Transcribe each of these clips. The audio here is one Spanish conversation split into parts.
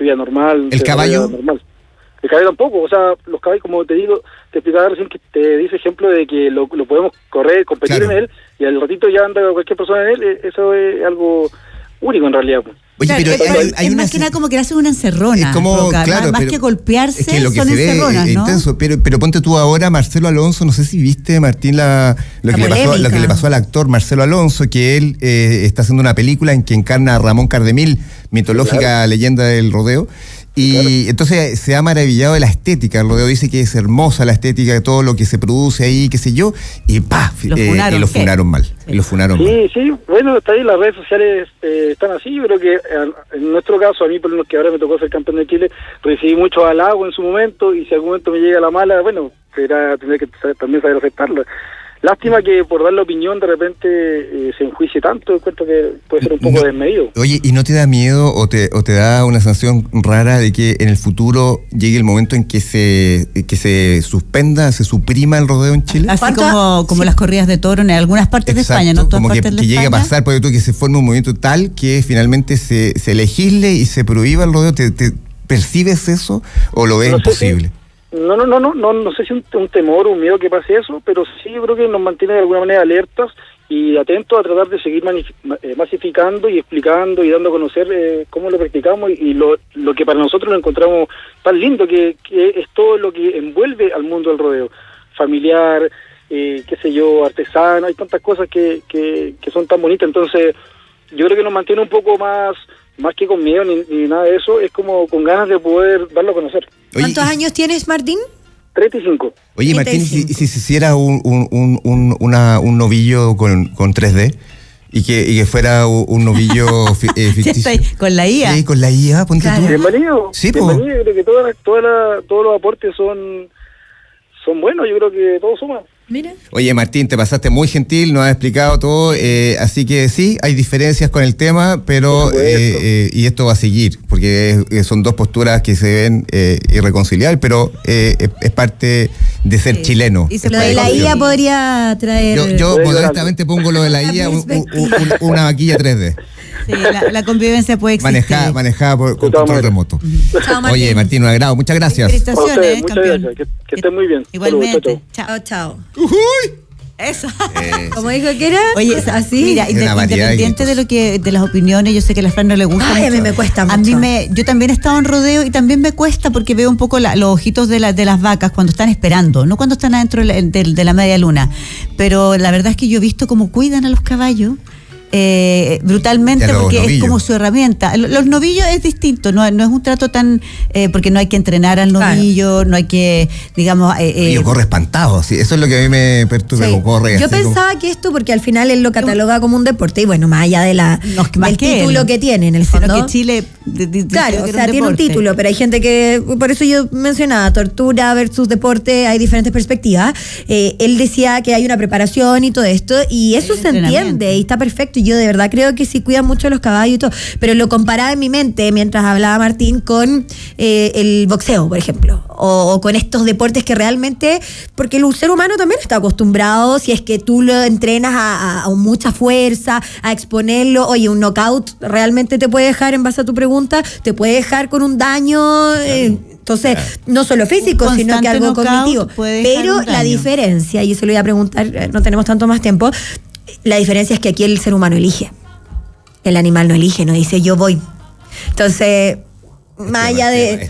vida normal. ¿El caballo? Normal. El caballo tampoco, o sea, los caballos, como te digo, te explicaba recién que te dice ejemplo de que lo podemos correr, competir en él, y al ratito ya anda cualquier persona en él. Eso es algo único en realidad. Oye, claro, pero hay más que nada como que le hacen una encerrona. Es como, claro, más que golpearse, es que lo que son se ve encerronas, ¿no? Intenso, pero ponte tú ahora, Marcelo Alonso, no sé si viste, Martín, lo que le pasó al actor Marcelo Alonso, que él está haciendo una película en que encarna a Ramón Cardemil, mitológica leyenda del rodeo. Y entonces se ha maravillado de la estética del rodeo, dice que es hermosa la estética de todo lo que se produce ahí, qué sé yo, y lo funaron mal. Sí, bueno, está ahí, las redes sociales están así. Yo creo que en nuestro caso, a mí por lo que ahora me tocó ser campeón de Chile, recibí mucho halago en su momento, y si algún momento me llega la mala, bueno, tendré que también saber aceptarla. Lástima que por dar la opinión de repente se enjuicie tanto. Encuentro que puede ser un poco desmedido. Oye, ¿y no te da miedo o te da una sensación rara de que en el futuro llegue el momento en que se suspenda, se suprima el rodeo en Chile? Así como las corridas de toro en algunas partes de España, ¿no? Como que llegue a pasar, porque tú que se forme un movimiento tal que finalmente se legisle y se prohíba el rodeo. ¿Te percibes eso o lo ves imposible? No sé si un temor o un miedo que pase eso, pero sí creo que nos mantiene de alguna manera alertas y atentos a tratar de seguir masificando y explicando y dando a conocer cómo lo practicamos y lo que para nosotros lo encontramos tan lindo, que es todo lo que envuelve al mundo del rodeo, familiar, qué sé yo, artesano. Hay tantas cosas que son tan bonitas. Entonces yo creo que nos mantiene un poco más que con miedo ni nada de eso, es como con ganas de poder darlo a conocer. ¿Cuántos años tienes, Martín? 35. Oye, 35. Martín, si se hiciera un novillo con 3D y que fuera un novillo ficticio. Con la IA. Sí, con la IA, ponte tú. Bienvenido. Sí, bienvenido. Yo creo que todos los aportes son buenos, yo creo que todos suman. Mira. Oye, Martín, te pasaste muy gentil, nos has explicado todo, así que sí, hay diferencias con el tema, pero y esto va a seguir, porque son dos posturas que se ven irreconciliables, pero es parte de ser chileno. Y lo de la IA podría traer... Yo modestamente pongo lo de la IA, una vaquilla 3D. Sí, la convivencia puede existir. Manejada con control remoto. Chao, Martín. Oye, Martín, un agrado, muchas gracias. Felicitaciones, muchas campeón. gracias, que estén muy bien. Igualmente. Chao. Eso. Como dijo que era, oye, así. Mira, independiente de las opiniones, yo sé que a la Fran no le gusta. Ay, a mí me cuesta mucho. Yo también he estado en rodeo y también me cuesta porque veo un poco los ojitos de las vacas cuando están esperando, no cuando están adentro de la media luna. Pero la verdad es que yo he visto cómo cuidan a los caballos. Brutalmente, porque novillos. Es como su herramienta. Los novillos es distinto, no es un trato tan porque no hay que entrenar al novillo, claro. No hay que, digamos... Yo corre espantado, sí, eso es lo que a mí me perturba, sí. Corre. Yo pensaba que esto, porque al final él lo cataloga como un deporte, y bueno, más allá del título que tiene en el fondo. Que Chile... Claro, o sea, tiene un título, pero hay gente que, por eso yo mencionaba, tortura versus deporte, hay diferentes perspectivas. Él decía que hay una preparación y todo esto, y eso se entiende, y está perfecto. Yo de verdad creo que sí cuidan mucho los caballos y todo, pero lo comparaba en mi mente mientras hablaba Martín con el boxeo, por ejemplo, o con estos deportes que realmente, porque el ser humano también está acostumbrado, si es que tú lo entrenas a mucha fuerza, a exponerlo. Oye, un knockout realmente te puede dejar, en base a tu pregunta, te puede dejar con un daño, entonces, no solo físico, sino que algo cognitivo. Pero la diferencia, y eso lo voy a preguntar, no tenemos tanto más tiempo, la diferencia es que aquí el ser humano elige. El animal no elige, no dice yo voy. Entonces, más allá de...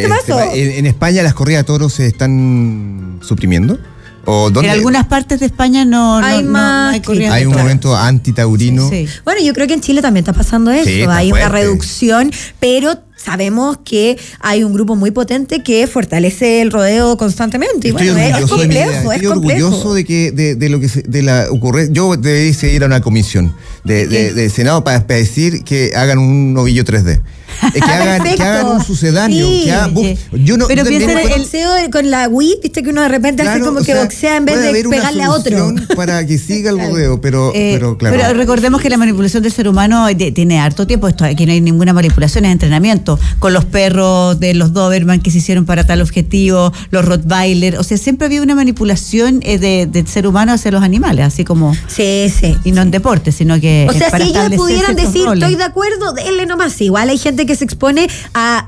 ¿En España las corridas de toros se están suprimiendo? ¿O dónde? En algunas partes de España no hay corridas. Hay un movimiento antitaurino. Sí. Bueno, yo creo que en Chile también está pasando eso. Sí, hay una reducción, pero sabemos que hay un grupo muy potente que fortalece el rodeo constantemente. Y bueno, es complejo. Estoy orgulloso de lo que ocurre. Yo debería ir a una comisión de Senado para decir que hagan un novillo 3D. Que hagan un sucedáneo. Sí, pero piensa en el boxeo con la Wii, viste que uno de repente hace como que boxea en vez de pegarle a otro. Para que siga el rodeo, pero claro. Pero recordemos que la manipulación del ser humano tiene harto tiempo. Aquí no hay ninguna manipulación, es entrenamiento. Con los perros de los Doberman que se hicieron para tal objetivo, los Rottweiler. O sea, siempre había una manipulación del ser humano hacia los animales, así como. Sí. Y no en deporte, sino que. O sea, si ellos pudieran decir, estoy de acuerdo, denle nomás. Igual hay gente que se expone a